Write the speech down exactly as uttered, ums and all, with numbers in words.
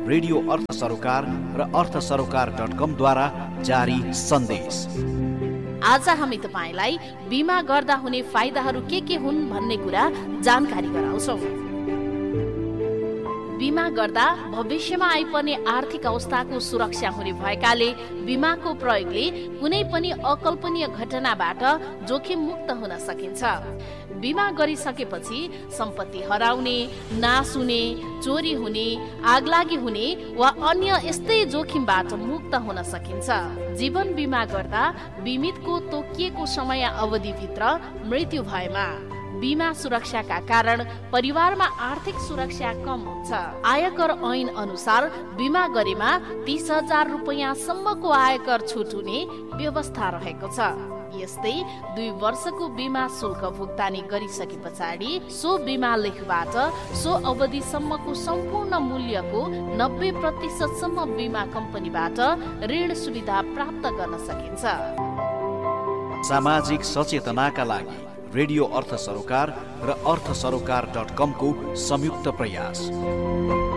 Radio अर्थ सरोकार र अर्थ सरोकार डट कमद्वारा जारी सन्देश। आज हामी तपाईलाई बिमा गर्दा हुने फाइदाहरू के के हुन् भन्ने कुरा जानकारी गराउँछौँ। बिमा गर्दा भविष्यमा आइपर्ने आर्थिक अवस्थाको सुरक्षा हुने भएकाले बिमाको प्रयोगले कुनै पनि अकल्पनीय घटनाबाट जोखिम मुक्त हुन सकिन्छ। बिमा गरिसकेपछि सम्पत्ति हराउने, नाश हुने, चोरी हुने, आगलागी हुने वा अन्य यस्तै जोखिमबाट मुक्त हुन सकिन्छ। जीवन बिमा गर्दा बिमितको तोकिएको समय अवधिभित्र मृत्यु भएमा बिमा सुरक्षाका कारण परिवारमा आर्थिक सुरक्षा कम हुन्छ। आयकर ऐन अनुसार बिमा गरेमा तीस हजार रुपियाँ सम्मको आयकर छुट हुने व्यवस्था रहेको छ। यस्तै दुई वर्षको बिमा शुल्क भुक्तानी गरिसके पछाडि सो बिमा लेखबाट सो अवधिसम्मको सम्पूर्ण मूल्यको नब्बे प्रतिशत सम्म बिमा कम्पनीबाट ऋण सुविधा प्राप्त गर्न सकिन्छ। सामाजिक सचेतनाका लागि रेडियो अर्थ सरोकार र अर्थ सरोकार डट कमको संयुक्त प्रयास।